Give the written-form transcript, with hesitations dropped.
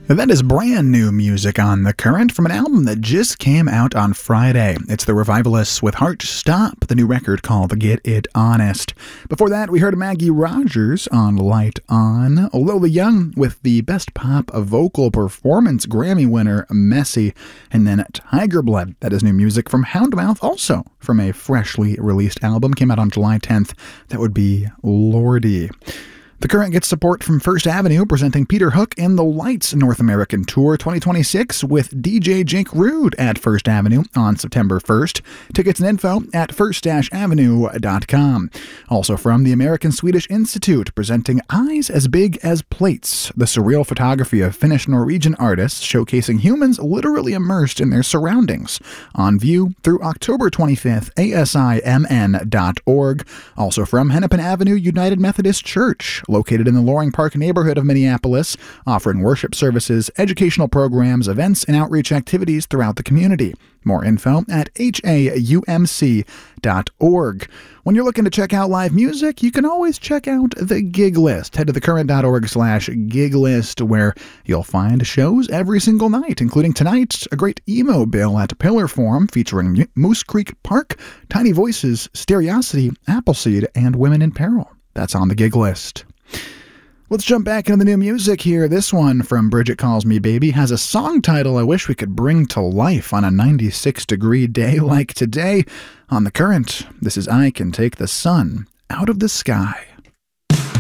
That is brand new music on The Current from an album that just came out on Friday. It's the Revivalists with Heart Stop, the new record called Get It Honest. Before that, we heard Maggie Rogers on Light On, Lola Young with the Best Pop Vocal Performance Grammy winner Messy, and then Tiger Blood. That is new music from Houndmouth, also from a freshly released album, came out on July 10th. That would be Lordy. The Current gets support from First Avenue, presenting Peter Hook and the Lights North American Tour 2026 with DJ Jake Rude at First Avenue on September 1st. Tickets and info at first-avenue.com. Also from the American Swedish Institute, presenting Eyes as Big as Plates, the surreal photography of Finnish-Norwegian artists showcasing humans literally immersed in their surroundings. On view through October 25th, asimn.org. Also from Hennepin Avenue United Methodist Church, located in the Loring Park neighborhood of Minneapolis, offering worship services, educational programs, events, and outreach activities throughout the community. More info at haumc.org. When you're looking to check out live music, you can always check out the gig list. Head to thecurrent.org/gig list, where you'll find shows every single night, including tonight, a great emo bill at Pillar Forum featuring Moose Creek Park, Tiny Voices, Stereosity, Appleseed, and Women in Peril. That's on the gig list. Let's jump back into the new music here. This one from Bridget Calls Me Baby has a song title I wish we could bring to life on a 96-degree day like today. On The Current, this is I Can Take the Sun Out of the Sky.